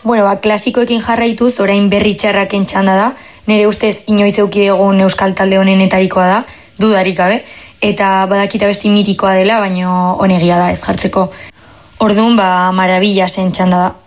Klasikoekin jarraituz, orain berri txarraken txanda da, nire ustez inoiz euki egun euskal talde honenetarikoa da, dudarik gabe, eta badakita besti mitikoa dela, baino honegia da ez jartzeko. Orduan, marabilla zen txanda da.